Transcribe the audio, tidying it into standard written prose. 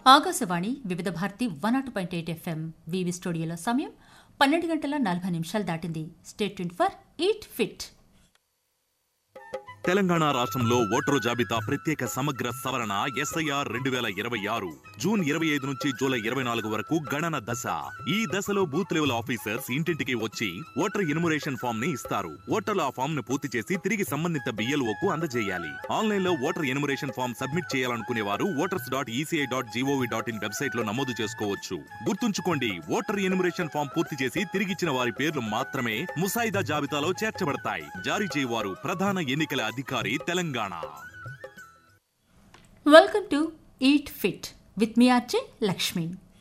ఆకాశవాణి వివిధ భారతి 101.8 FM వివి స్టూడియోలో సమయం 12:40 దాటింది. State tune for eat fit. Telangana రాష్ట్రంలో ఓటరు జాబితా ప్రత్యేక సమగ్ర సవరణ SIR 2026 జూన్ 25 నుంచి జూలై 24 వరకు గణన దశ. ఈ దశలో బూత్ లెవెల్ ఆఫీసర్స్ ఇంటింటికి వచ్చి ఓటర్ ఎన్యుమరేషన్ ఫామ్ ని ఇస్తారు. ఓటర్లు ఆ ఫామ్ ను పూర్తి చేసి తిరిగి సంబంధిత BLOకు అందజేయాలి. ఆన్లైన్ లో ఓటర్ ఎన్యుమరేషన్ ఫామ్ సబ్మిట్ చేయాలనుకునే వారు voters.eci.gov.in వెబ్సైట్ లో నమోదు చేసుకోవచ్చు. గుర్తుంచుకోండి, ఓటర్ ఎన్యుమరేషన్ ఫామ్ పూర్తి చేసి తిరిగిచ్చిన వారి పేర్లు మాత్రమే ముసాయిదా జాబితాలో చేర్చబడతాయి. జారీ చేయవారు ప్రధాన ఎన్నికల అధికారి Telangana. Welcome to eat fit with me RJ Lakshmi.